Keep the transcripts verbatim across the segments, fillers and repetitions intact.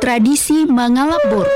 Tradisi Mangalap Boru.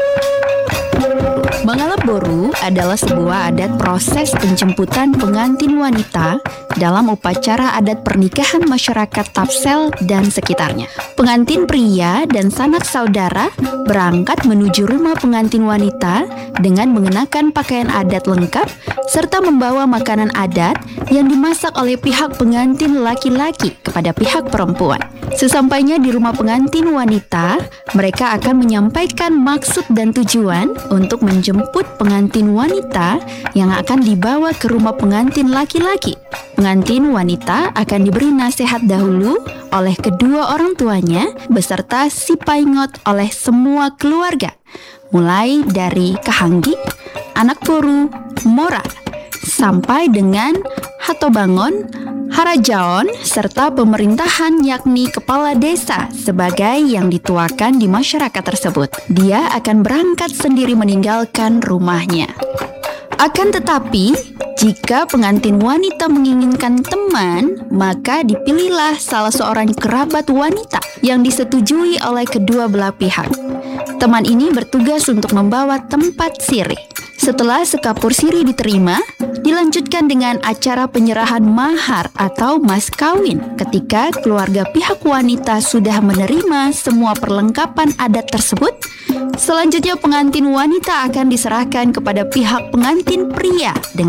Mangalap Boru adalah sebuah adat proses penjemputan pengantin wanita dalam upacara adat pernikahan masyarakat Tapsel dan sekitarnya. Pengantin pria dan sanak saudara berangkat menuju rumah pengantin wanita dengan mengenakan pakaian adat lengkap serta membawa makanan adat yang dimasak oleh pihak pengantin laki-laki kepada pihak perempuan. Sesampainya di rumah pengantin wanita, mereka akan menyampaikan maksud dan tujuan untuk menjemput pengantin wanita yang akan dibawa ke rumah pengantin laki-laki. Pengantin wanita akan diberi nasihat dahulu oleh kedua orang tuanya beserta si paingot oleh semua keluarga, mulai dari kahanggi, anak boru, mora, sampai dengan hatobangon, harajaon, serta pemerintahan yakni kepala desa sebagai yang dituakan di masyarakat tersebut. Dia akan berangkat sendiri meninggalkan rumahnya. Akan tetapi, jika pengantin wanita menginginkan teman, maka dipilihlah salah seorang kerabat wanita yang disetujui oleh kedua belah pihak. Teman ini bertugas untuk membawa tempat sirih. Setelah sekapur sirih diterima, dilanjutkan dengan acara penyerahan mahar atau mas kawin. Ketika keluarga pihak wanita sudah menerima semua perlengkapan adat tersebut, selanjutnya pengantin wanita akan diserahkan kepada pihak pengantin pria dengan